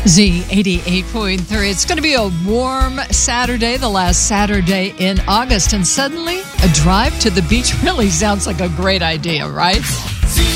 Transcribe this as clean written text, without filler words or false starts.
Z88.3. It's going to be a warm Saturday, the last Saturday in August, and suddenly a drive to the beach really sounds like a great idea, right?